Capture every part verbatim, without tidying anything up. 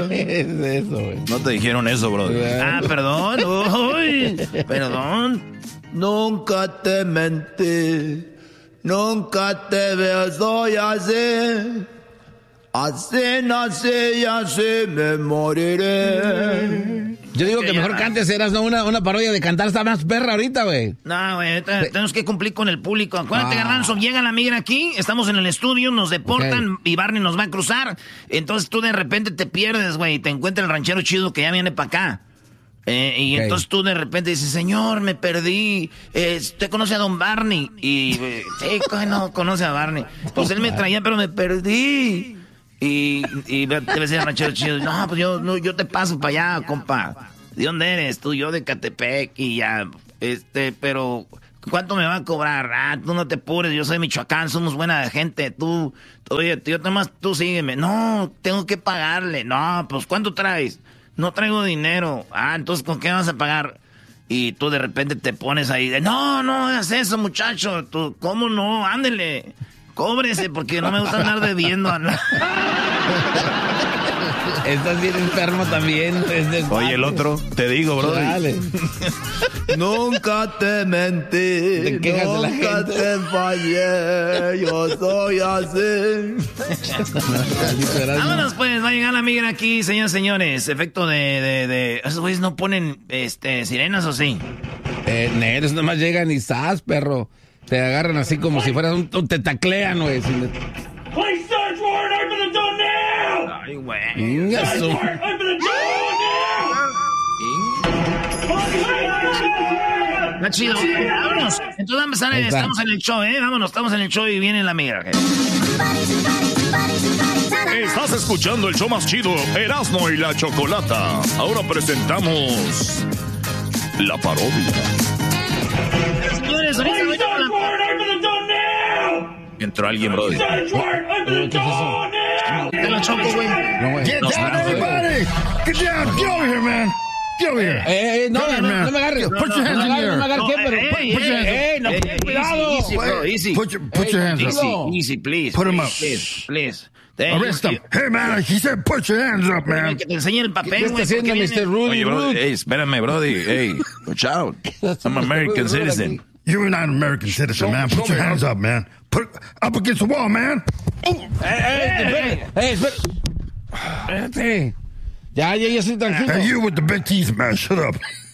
es eso, güey? No te dijeron eso, bro. Ah, perdón. Uy, perdón. Nunca te mentí, nunca te besoy así. Así nací y así me moriré. Yo digo que mejor cantes, eras ¿no? una, una parodia de cantar, está más perra ahorita, güey. No, güey, tenemos que cumplir con el público. Acuérdate, ah. Garbanzo, llega la migra aquí, estamos en el estudio, nos deportan okay. y Barney nos va a cruzar. Entonces tú de repente te pierdes, güey, y te encuentra el ranchero chido que ya viene para acá. Eh, y okay. entonces tú de repente dices, señor, me perdí. Eh, ¿Usted conoce a don Barney? Y, eh, sí, no conoce a Barney. Pues él me traía, pero me perdí. Y, y te ves el ranchero chido. No, pues yo, no, yo te paso para allá, compa. ¿De dónde eres? Tú, yo de Catepec y ya. Este, pero ¿cuánto me va a cobrar? Ah, tú no te apures, yo soy Michoacán, somos buena gente. Tú, oye, yo nomás, tú sígueme. No, tengo que pagarle. No, pues ¿cuánto traes? No traigo dinero. Ah, entonces ¿con qué vas a pagar? Y tú de repente te pones ahí de, no, no hagas eso, muchacho. Tú, ¿cómo no? Ándele. Cóbrese, porque no me gusta andar debiendo. Estás bien enfermo también. Oye, el otro, te digo, bro. Dale. Nunca te mentí, te quejas nunca de la gente. te fallé, yo soy así. Vámonos pues, va a llegar la migra aquí, señores, señores. Efecto de, de, de... ¿Esos güeyes no ponen este sirenas o sí? Eh, neros, nomás llegan y ¡zas, perro! Te agarran así como si fueras un... Te taclean, güey. Please search warrant, open the door now! Ay, güey. Search warrant, open the door now! Está chido. Vámonos. Entonces vamos a empezar, estamos en el show, ¿eh? Vámonos, estamos en el show y viene la migra. ¿Okay? Estás escuchando el show más chido, Erasmo y la Chocolata. Ahora presentamos la parodia. Señores, ahorita voy a la... Entró alguien, bro. ¿Qué es eso? Te la choco, güey. No, güey. Get down, everybody! Get down! Get over here, man! Get over here! Eh, eh, no, no, no, no me agarres. Put your hands in the air. No me agarres, pero... Hey, Put your hands hey, no, cuidado. Easy, bro, easy. Put your, put your hands up. Easy, easy, please. Put him up. Please, please. Arrest him. Hey, man, he said put your hands up, man. Que te enseñe el papel, ¿Qué está haciendo mister Rudy? Oye, bro, hey, espérame, brody. Hey, watch out. I'm an American citizen. You're not an American citizen, man. Put your hands up, man. Put up against the wall, man. Hey, hey, hey, espérate. Ya, ya, ya estoy tranquilo. Hey, you with the big teeth, man. Shut up.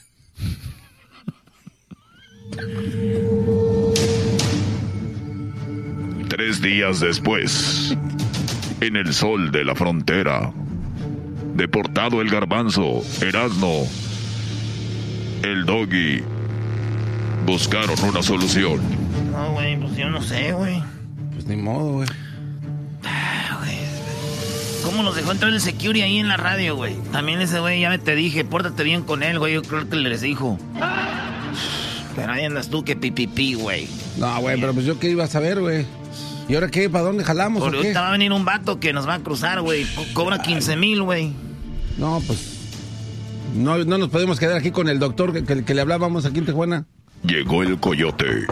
Tres días después, en el sol de la frontera, deportado el Garbanzo, Erasmo, el Doggy, buscaron una solución. No, güey, pues yo no sé, güey. Pues ni modo, güey. Ah, güey. ¿Cómo nos dejó entrar el security ahí en la radio, güey? También ese güey, ya te dije, pórtate bien con él, güey. Yo creo que les dijo. Pero ahí andas tú que pipipi, güey. No, güey, pero pues yo qué iba a saber, güey. ¿Y ahora qué? ¿Para dónde jalamos? Por ahorita va a venir un vato que nos va a cruzar, güey. Co- cobra quince mil, güey. No, pues... No, no nos podemos quedar aquí con el doctor que, que, que le hablábamos aquí en Tijuana. Llegó el coyote.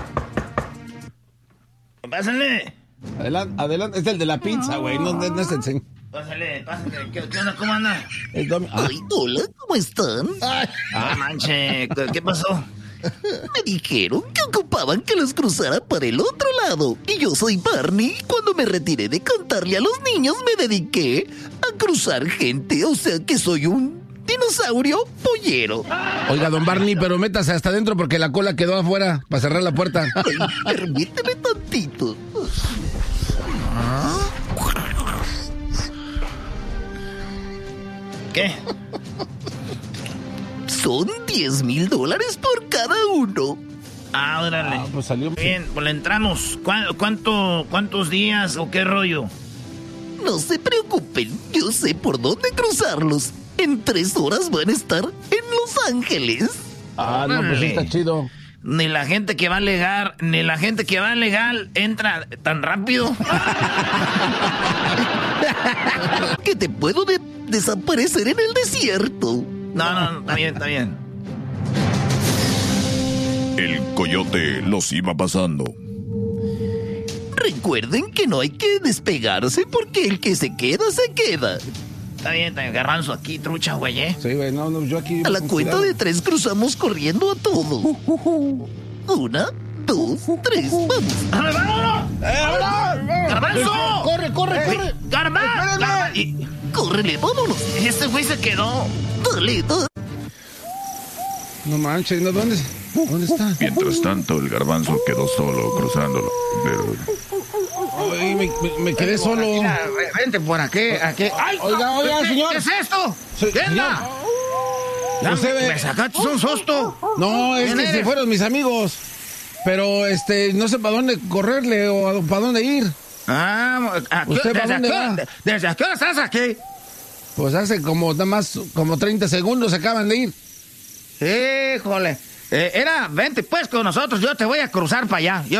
Pásale. Adelante, adelante. Es el de la pizza, güey. No, no, no es el señor. Pásale, pásale. ¿Qué, qué onda? ¿Cómo anda? El domi- Ay, hola, ¿cómo están? No manche, ¿qué, qué pasó? Me dijeron que ocupaban que los cruzara para el otro lado. Y yo soy Barney. Cuando me retiré de cantarle a los niños, me dediqué a cruzar gente. O sea que soy un dinosaurio pollero. Oiga, don Barney, pero métase hasta adentro porque la cola quedó afuera para cerrar la puerta. Ay, permíteme tantito. ¿Qué? Son diez mil dólares por cada uno. Ah, órale. Ah, pues salió bien. Pues le entramos. ¿Cu- ¿Cuánto, ¿Cuántos días o qué rollo? No se preocupen, yo sé por dónde cruzarlos. En tres horas van a estar en Los Ángeles. Ah, no, pues está chido. Ni la gente que va legal, ni la gente que va legal entra tan rápido. Que te puedo de- desaparecer en el desierto. No, no, no, está bien, está bien. El coyote los iba pasando. Recuerden que no hay que despegarse porque el que se queda, se queda. Está bien, está bien. Garbanzo aquí, trucha, güey, ¿eh? Sí, güey, no, no, yo aquí... A la cuenta de tres cruzamos corriendo a todo. Una, dos, tres, vamos. ¡Vámonos! ¡Garbanzo! ¡Corre, corre, corre! ¡Garbanzo! ¡Córrele, vámonos! Este güey se quedó. Dale, dale. No manches, ¿no? ¿Dónde, ¿dónde está? Mientras tanto, el garbanzo quedó solo cruzándolo. Pero Ay, me, me, me quedé solo. Mira, vente por aquí, aquí. ¡Ay! Oiga, oiga, ¿qué, señor. ¿Qué es esto? Sí, ¿Qué onda? señor. Ya Usted me, ve- me sacaste un susto. No, es ¿Quién que eres? se fueron mis amigos. Pero, este, no sé para dónde correrle o para dónde ir. Ah, ¿a qué- ¿Usted para ¿desde, dónde qué, va? de- ¿Desde qué hora estás aquí? Pues hace como nada más, como treinta segundos se acaban de ir. Híjole. Eh, era, vente pues con nosotros, yo te voy a cruzar para allá. Yo